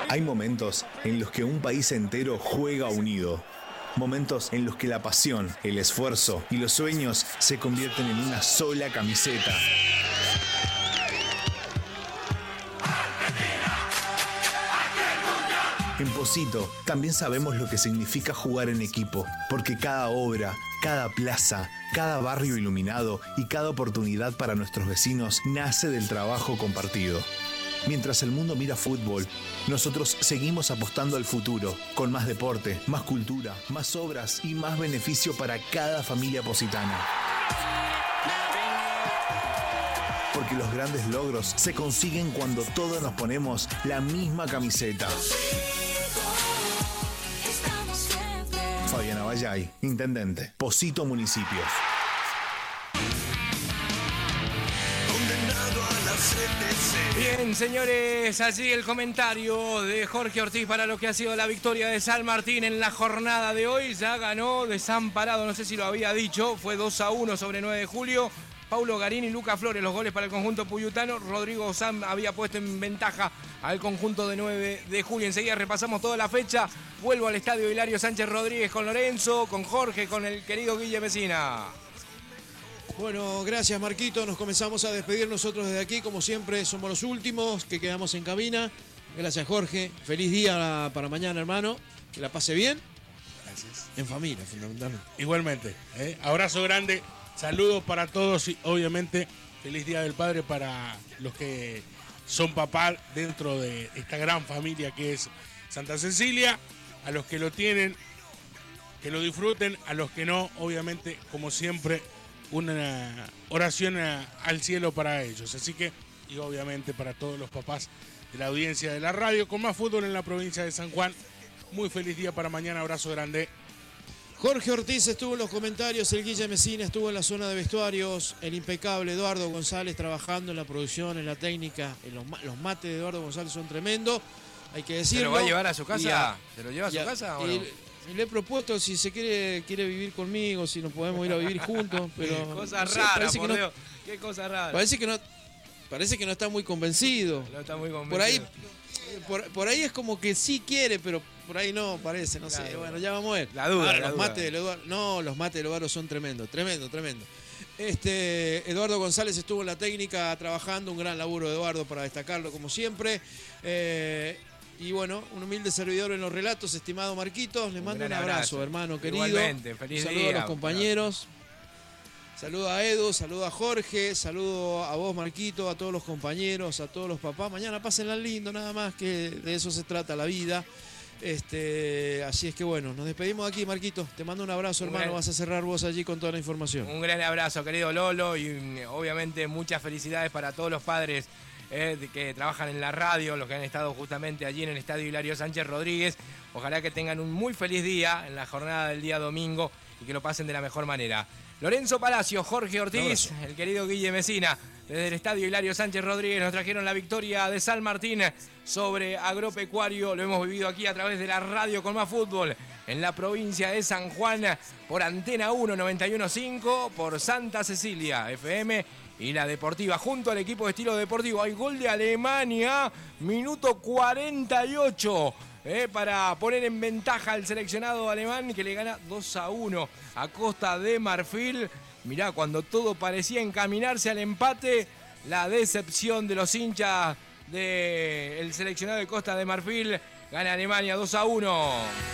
Hay momentos en los que un país entero juega unido. Momentos en los que la pasión, el esfuerzo y los sueños se convierten en una sola camiseta. En Pocito también sabemos lo que significa jugar en equipo, porque cada obra, cada plaza, cada barrio iluminado y cada oportunidad para nuestros vecinos nace del trabajo compartido. Mientras el mundo mira fútbol, nosotros seguimos apostando al futuro, con más deporte, más cultura, más obras y más beneficio para cada familia positana. Porque los grandes logros se consiguen cuando todos nos ponemos la misma camiseta. Fabiana Vallay, Intendente, Pocito Municipios. Bien, señores, allí el comentario de Jorge Ortiz para lo que ha sido la victoria de San Martín en la jornada de hoy. Ya ganó desamparado, no sé si lo había dicho, fue 2-1 sobre 9 de julio. Paulo Garín y Lucas Flores, los goles para el conjunto puyutano. Rodrigo Sam había puesto en ventaja al conjunto de 9 de julio. Enseguida repasamos toda la fecha. Vuelvo al estadio Hilario Sánchez Rodríguez con Lorenzo, con Jorge, con el querido Guille Mesina. Bueno, gracias Marquito, nos comenzamos a despedir nosotros desde aquí, como siempre somos los últimos que quedamos en cabina. Gracias Jorge, feliz día para mañana hermano, que la pase bien. Gracias. En familia, fundamentalmente. Igualmente, abrazo grande, saludos para todos y obviamente feliz Día del Padre para los que son papás dentro de esta gran familia que es Santa Cecilia, a los que lo tienen, que lo disfruten, a los que no, obviamente, como siempre, una oración al cielo para ellos. Así que, y obviamente para todos los papás de la audiencia de la radio, con más fútbol en la provincia de San Juan. Muy feliz día para mañana, abrazo grande. Jorge Ortiz estuvo en los comentarios, el Guille Mesina estuvo en la zona de vestuarios, el impecable Eduardo González trabajando en la producción, en la técnica. Los mates de Eduardo González son tremendos, hay que decirlo. ¿Se lo va a llevar a su casa? ¿Se lo lleva a su casa o no? Le he propuesto si se quiere vivir conmigo, si nos podemos ir a vivir juntos, pero cosa rara, por Dios. Qué cosa rara. Parece que no está muy convencido. No está muy convencido. Por ahí es como que sí quiere, pero por ahí no parece, no sé. Bueno, ya vamos a ver. La duda. Los mates de Eduardo, los mates de Eduardo son tremendos, tremendo. Eduardo González estuvo en la técnica trabajando, un gran laburo de Eduardo para destacarlo como siempre. Y bueno, un humilde servidor en los relatos, estimado Marquitos. Les mando un abrazo, hermano querido. Igualmente, feliz día. Saludo a los compañeros. Saludo a Edu, saludo a Jorge, saludo a vos, Marquito, a todos los compañeros, a todos los papás. Mañana pásenla lindo, nada más, que de eso se trata la vida. Así es que bueno, nos despedimos de aquí, Marquito. Te mando un abrazo, hermano. Vas a cerrar vos allí con toda la información. Un gran abrazo, querido Lolo, y obviamente muchas felicidades para todos los padres que trabajan en la radio, los que han estado justamente allí en el estadio Hilario Sánchez Rodríguez. Ojalá que tengan un muy feliz día en la jornada del día domingo y que lo pasen de la mejor manera. Lorenzo Palacio, Jorge Ortiz, el querido Guille Mesina, desde el estadio Hilario Sánchez Rodríguez nos trajeron la victoria de San Martín sobre Agropecuario. Lo hemos vivido aquí a través de la radio con más fútbol en la provincia de San Juan por Antena 1 91.5, por Santa Cecilia FM y la Deportiva junto al equipo de Estilo Deportivo. Hay gol de Alemania, minuto 48. Para poner en ventaja al seleccionado alemán que le gana 2-1 a Costa de Marfil. Mirá, cuando todo parecía encaminarse al empate, la decepción de los hinchas del seleccionado de Costa de Marfil. Gana Alemania 2-1.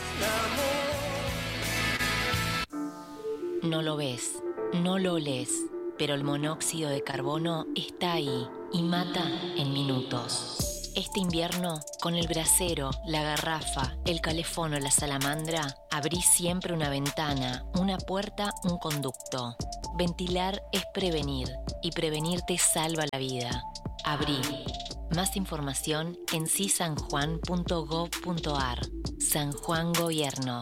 No lo ves, no lo olés, pero el monóxido de carbono está ahí y mata en minutos. Este invierno, con el brasero, la garrafa, el calefón o la salamandra, abrí siempre una ventana, una puerta, un conducto. Ventilar es prevenir, y prevenir te salva la vida. Abrí. Más información en cisanjuan.gov.ar. San Juan Gobierno.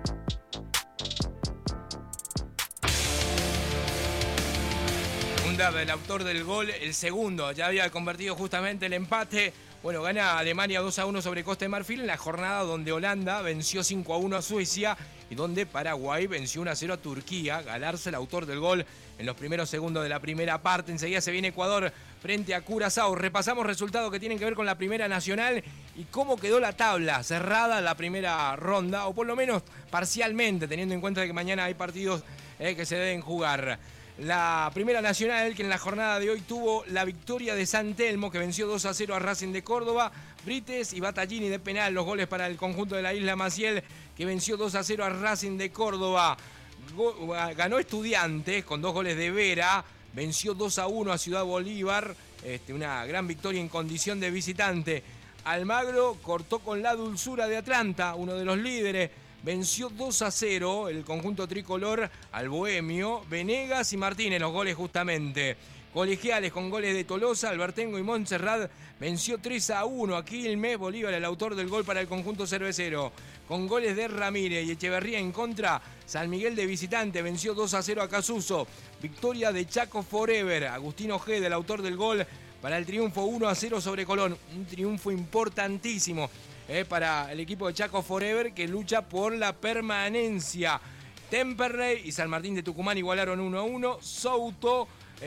El autor del gol, el segundo, ya había convertido justamente el empate. Bueno, gana Alemania 2-1 sobre Costa de Marfil en la jornada donde Holanda venció 5-1 a Suecia y donde Paraguay venció 1-0 a Turquía. Galarza, el autor del gol en los primeros segundos de la primera parte. Enseguida se viene Ecuador frente a Curazao. Repasamos resultados que tienen que ver con la Primera Nacional y cómo quedó la tabla cerrada la primera ronda, o por lo menos parcialmente, teniendo en cuenta que mañana hay partidos que se deben jugar. La Primera Nacional, que en la jornada de hoy tuvo la victoria de San Telmo, que venció 2-0 a Racing de Córdoba. Brites y Battaglini de penal, los goles para el conjunto de la Isla Maciel, que venció 2-0 a Racing de Córdoba. Ganó Estudiantes con 2 goles de Vera, venció 2-1 a Ciudad Bolívar, una gran victoria en condición de visitante. Almagro cortó con la dulzura de Atlanta, uno de los líderes, venció 2-0 el conjunto tricolor al Bohemio. Venegas y Martínez, los goles justamente. Colegiales con goles de Tolosa, Albertengo y Montserrat, venció 3-1 a Quilmes. Bolívar, el autor del gol para el conjunto cervecero, con goles de Ramírez y Echeverría en contra. San Miguel de visitante venció 2-0 a Casuso. Victoria de Chaco Forever, Agustino G, el autor del gol para el triunfo 1-0 sobre Colón. Un triunfo importantísimo para el equipo de Chaco Forever, que lucha por la permanencia. Temperley y San Martín de Tucumán igualaron 1-1. Souto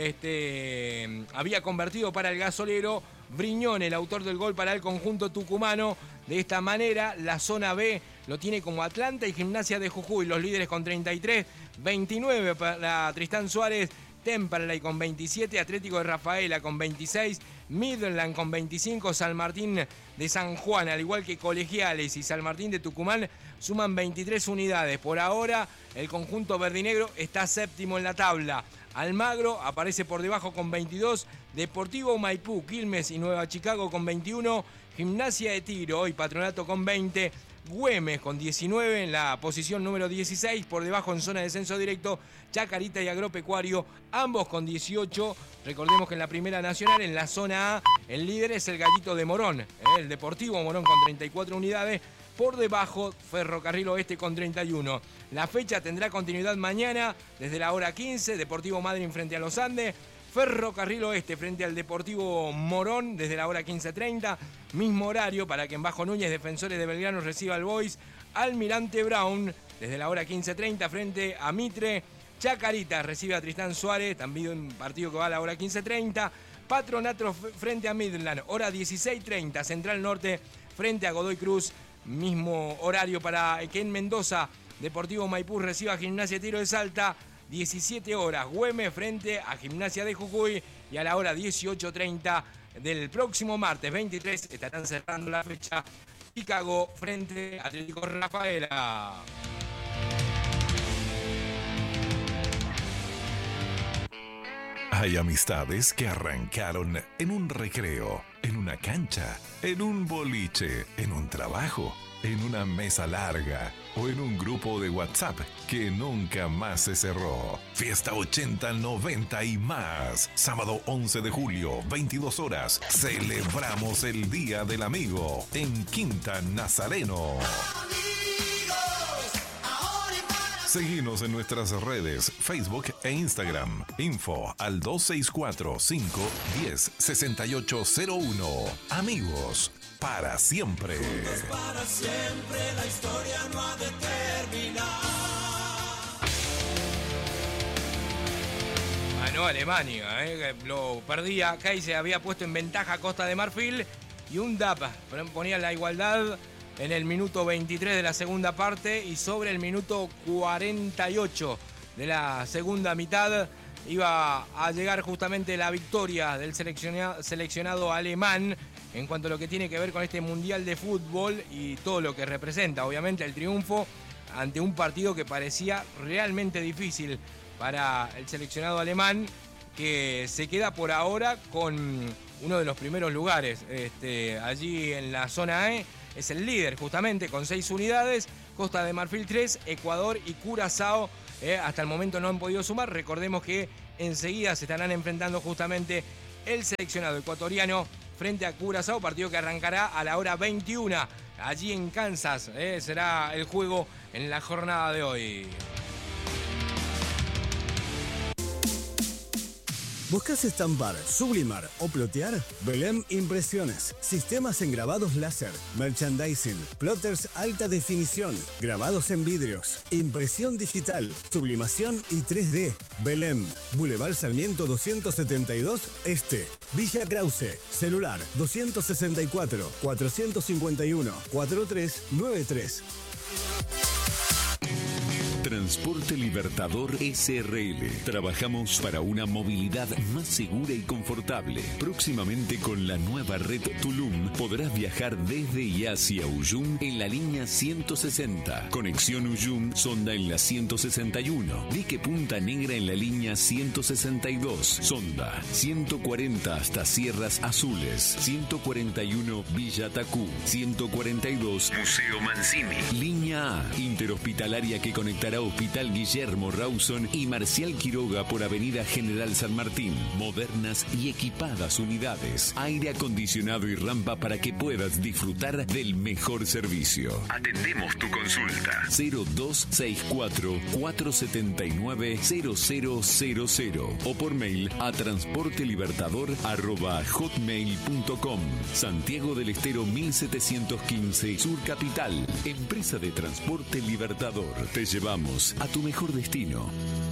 había convertido para el gasolero. Briñón, el autor del gol para el conjunto tucumano. De esta manera, la zona B lo tiene como Atlanta y Gimnasia de Jujuy, los líderes con 33, 29 para Tristán Suárez, Temperley con 27, Atlético de Rafaela con 26, Midland con 25, San Martín de San Juan, al igual que Colegiales y San Martín de Tucumán, suman 23 unidades. Por ahora, el conjunto verdinegro está séptimo en la tabla. Almagro aparece por debajo con 22, Deportivo Maipú, Quilmes y Nueva Chicago con 21, Gimnasia de Tiro y Patronato con 20, Güemes con 19 en la posición número 16, por debajo en zona de descenso directo, Chacarita y Agropecuario, ambos con 18. Recordemos que en la Primera Nacional, en la zona A, el líder es el Gallito de Morón, el Deportivo Morón con 34 unidades. Por debajo, Ferrocarril Oeste con 31. La fecha tendrá continuidad mañana desde la hora 15. Deportivo Madryn frente a Los Andes. Ferrocarril Oeste frente al Deportivo Morón desde la hora 15:30. Mismo horario para que en Bajo Núñez Defensores de Belgrano reciba al Boys. Almirante Brown desde la hora 15:30 frente a Mitre. Chacarita recibe a Tristán Suárez, también un partido que va a la hora 15:30. Patronato frente a Midland, hora 16:30. Central Norte frente a Godoy Cruz. Mismo horario para que en Mendoza Deportivo Maipú reciba a Gimnasia Tiro de Salta. 17 horas, Güemes frente a Gimnasia de Jujuy. Y a la hora 18:30 del próximo martes 23 estarán cerrando la fecha. Chicago frente a Atlético Rafaela. Hay amistades que arrancaron en un recreo, en una cancha, en un boliche, en un trabajo, en una mesa larga o en un grupo de WhatsApp que nunca más se cerró. Fiesta 80, 90 y más. Sábado 11 de julio, 22 horas. Celebramos el Día del Amigo en Quinta Nazareno. Seguinos en nuestras redes, Facebook e Instagram. Info al 264-510-6801. Amigos, para siempre. Para siempre, la historia no ha de terminar. Ganó Alemania, lo perdía acá y se había puesto en ventaja Costa de Marfil. Y un DAP ponía la igualdad en el minuto 23 de la segunda parte, y sobre el minuto 48 de la segunda mitad iba a llegar justamente la victoria del seleccionado alemán en cuanto a lo que tiene que ver con este Mundial de Fútbol y todo lo que representa. Obviamente el triunfo ante un partido que parecía realmente difícil para el seleccionado alemán, que se queda por ahora con uno de los primeros lugares allí en la zona E. Es el líder justamente con 6 unidades, Costa de Marfil 3, Ecuador y Curazao hasta el momento no han podido sumar. Recordemos que enseguida se estarán enfrentando justamente el seleccionado ecuatoriano frente a Curazao, partido que arrancará a la hora 21 allí en Kansas. Será el juego en la jornada de hoy. ¿Buscas estampar, sublimar o plotear? Belém Impresiones. Sistemas en grabados láser, merchandising, plotters alta definición, grabados en vidrios, impresión digital, sublimación y 3D. Belém, Boulevard Sarmiento 272 Este, Villa Krause. Celular 264 451 4393. Transporte Libertador SRL. Trabajamos para una movilidad más segura y confortable. Próximamente con la nueva red Tulum podrás viajar desde y hacia Uyum en la línea 160. Conexión Uyum-Sonda en la 161. Dique Punta Negra en la línea 162. Sonda 140 hasta Sierras Azules. 141 Villa Tacú. 142 Museo Mancini. Línea A interhospitalaria que conectará Hospital Guillermo Rawson y Marcial Quiroga por Avenida General San Martín. Modernas y equipadas unidades. Aire acondicionado y rampa para que puedas disfrutar del mejor servicio. Atendemos tu consulta. 0264 479 0000 o por mail a transportelibertador@hotmail.com. Santiago del Estero 1715 Sur Capital. Empresa de Transporte Libertador. Te llevamos a tu mejor destino.